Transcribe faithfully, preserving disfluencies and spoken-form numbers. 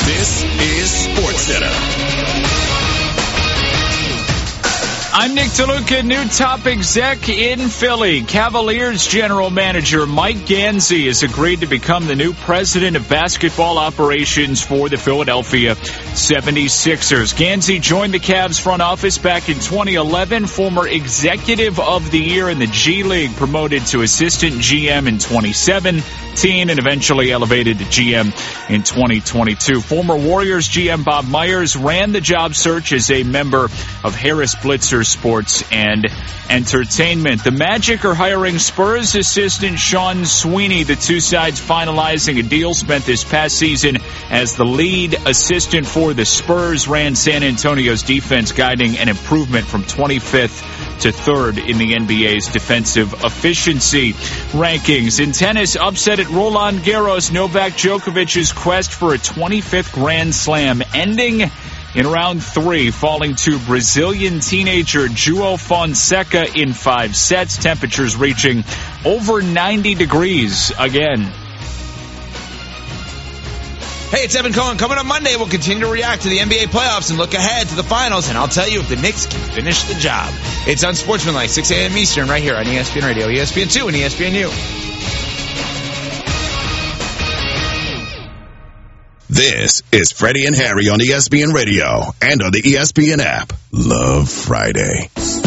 This is SportsCenter. I'm Nick DeLuca, new top exec in Philly. Cavaliers general manager Mike Gansey has agreed to become the new president of basketball operations for the Philadelphia seventy-sixers. Gansey joined the Cavs front office back in twenty eleven, former executive of the year in the G League, promoted to assistant G M in twenty seventeen, and eventually elevated to G M in twenty twenty-two. Former Warriors G M Bob Myers ran the job search as a member of Harris Blitzer Sports and Entertainment. The Magic are hiring Spurs assistant Sean Sweeney. The two sides finalizing a deal. Spent this past season as the lead assistant for the Spurs. Ran San Antonio's defense, guiding an improvement from twenty-fifth to third in the N B A's defensive efficiency rankings. In tennis, upset at Roland Garros, Novak Djokovic's quest for a twenty-fifth Grand Slam ending in round three, falling to Brazilian teenager João Fonseca in five sets. Temperatures reaching over ninety degrees again. Hey, it's Evan Cohen. Coming up Monday, we'll continue to react to the N B A playoffs and look ahead to the finals, and I'll tell you if the Knicks can finish the job. It's Unsportsmanlike, six a.m. Eastern, right here on E S P N Radio, E S P N two, and E S P N U. This is Freddie and Harry on E S P N Radio and on the E S P N app. Love Friday.